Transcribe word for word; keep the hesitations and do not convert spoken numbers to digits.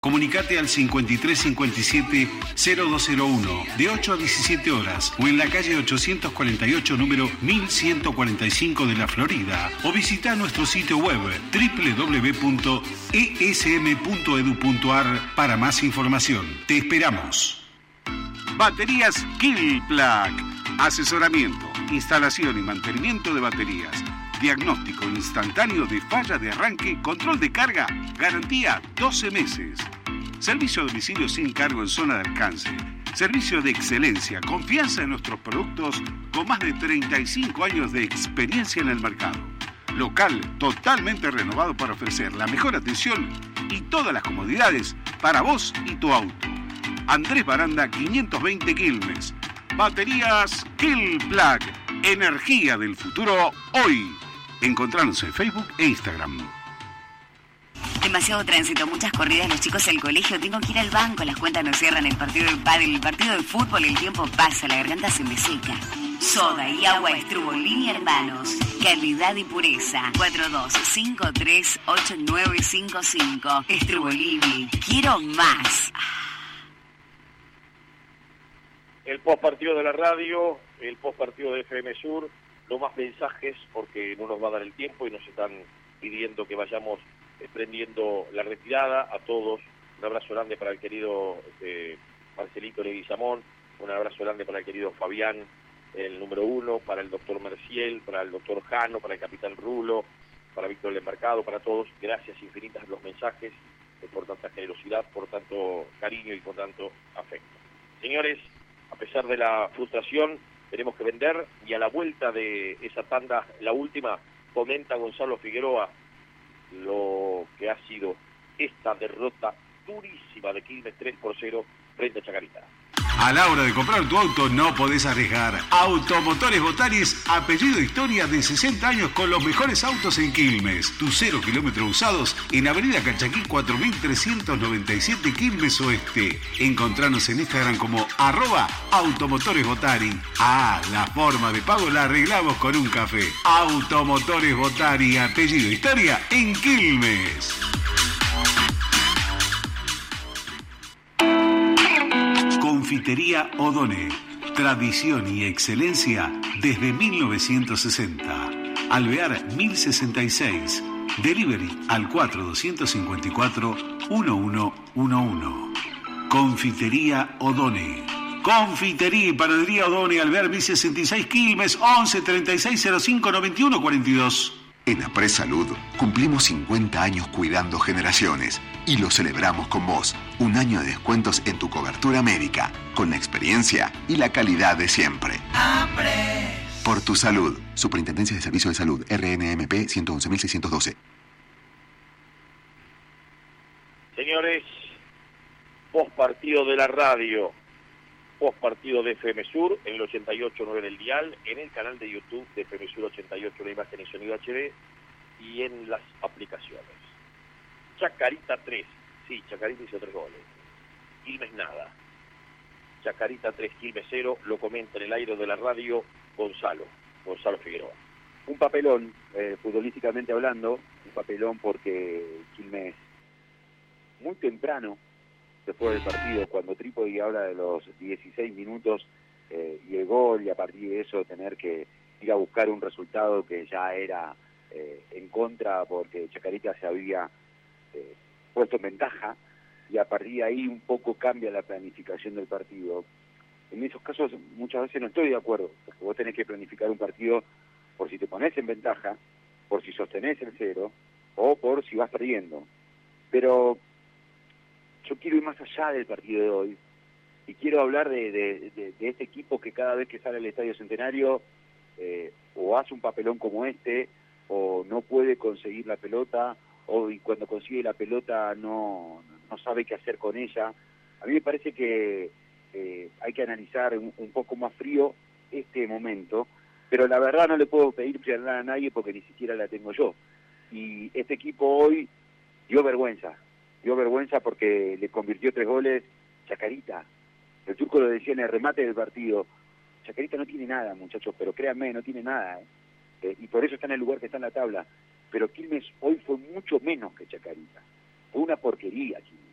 Comunicate al cincuenta y tres cincuenta y siete cero dos cero uno de ocho a diecisiete horas o en la calle ochocientos cuarenta y ocho número mil ciento cuarenta y cinco de la Florida o visita nuestro sitio web doble u doble u doble u punto e s m punto e d u punto a r para más información. Te esperamos. Baterías Killplug. Asesoramiento, instalación y mantenimiento de baterías. Diagnóstico instantáneo de falla de arranque, control de carga, garantía doce meses. Servicio a domicilio sin cargo en zona de alcance. Servicio de excelencia, confianza en nuestros productos con más de treinta y cinco años de experiencia en el mercado. Local totalmente renovado para ofrecer la mejor atención y todas las comodidades para vos y tu auto. Andrés Baranda quinientos veinte Quilmes. Baterías Killplug. Energía del futuro hoy. Encontrarnos en Facebook e Instagram. Demasiado tránsito, muchas corridas, los chicos al colegio, tengo que ir al banco, las cuentas no cierran, el partido del pádel, el partido de fútbol, el tiempo pasa, la garganta se me seca. Soda y agua Estrubolini Hermanos, calidad y pureza. cuatro dos cinco tres ocho nueve cinco cinco. Estrubolini, quiero más. El post partido de la radio, el post partido de F M Sur, no más mensajes porque no nos va a dar el tiempo y nos están pidiendo que vayamos eh, prendiendo la retirada a todos. Un abrazo grande para el querido eh, Marcelito Leguizamón, un abrazo grande para el querido Fabián, el número uno, para el doctor Merciel, para el doctor Jano, para el capitán Rulo, para Víctor Lembarcado, para todos. Gracias infinitas los mensajes, eh, por tanta generosidad, por tanto cariño y por tanto afecto. Señores, a pesar de la frustración, tenemos que vender y a la vuelta de esa tanda, la última, comenta Gonzalo Figueroa lo que ha sido esta derrota durísima de Quilmes tres por cero frente a Chacarita. A la hora de comprar tu auto no podés arriesgar. Automotores Botaris, apellido historia de sesenta años con los mejores autos en Quilmes. Tus cero kilómetros usados en Avenida Calchaquí cuatro mil trescientos noventa y siete Quilmes Oeste. Encontranos en Instagram como arroba Automotores Botari. Ah, la forma de pago la arreglamos con un café. Automotores Botari, apellido historia en Quilmes. Confitería Odone, tradición y excelencia desde mil novecientos sesenta. Alvear mil sesenta y seis. Delivery al cuatro dos cinco cuatro uno uno uno uno. Confitería Odone. Confitería y panadería Odone, Alvear mil sesenta y seis Quilmes, once treinta y seis cero cinco noventa y uno cuarenta y dos. En Apres Salud cumplimos cincuenta años cuidando generaciones y lo celebramos con vos. Un año de descuentos en tu cobertura médica, con la experiencia y la calidad de siempre. Apres. Por tu salud. Superintendencia de Servicios de Salud, R N M P ciento once mil seiscientos doce. Señores, post partido de la radio, post partido de F M Sur, en el ochenta y ocho punto nueve del dial, en el canal de YouTube de F M Sur ochenta y ocho, la imagen y sonido H D, y en las aplicaciones. Chacarita tres, sí, Chacarita hizo tres goles. Quilmes nada. Chacarita tres, Quilmes cero, lo comenta en el aire de la radio Gonzalo, Gonzalo Figueroa. Un papelón, eh, futbolísticamente hablando, un papelón porque Quilmes, muy temprano, después del partido, cuando Trípodi habla de los dieciséis minutos eh, y el gol, y a partir de eso tener que ir a buscar un resultado que ya era eh, en contra porque Chacarita se había eh, puesto en ventaja, y a partir de ahí un poco cambia la planificación del partido. En esos casos muchas veces no estoy de acuerdo, porque vos tenés que planificar un partido por si te pones en ventaja, por si sostenés el cero, o por si vas perdiendo. Pero yo quiero ir más allá del partido de hoy y quiero hablar de, de, de, de este equipo que cada vez que sale al Estadio Centenario eh, o hace un papelón como este, o no puede conseguir la pelota, o y cuando consigue la pelota no, no sabe qué hacer con ella. A mí me parece que eh, hay que analizar un, un poco más frío este momento, pero la verdad no le puedo pedir frialdad a nadie porque ni siquiera la tengo yo. Y este equipo hoy dio vergüenza. Dio vergüenza porque le convirtió tres goles Chacarita. El Turco lo decía en el remate del partido. Chacarita no tiene nada, muchachos, pero créanme, no tiene nada. ¿eh? Eh, y por eso está en el lugar que está en la tabla. Pero Quilmes hoy fue mucho menos que Chacarita. Fue una porquería, Quilmes.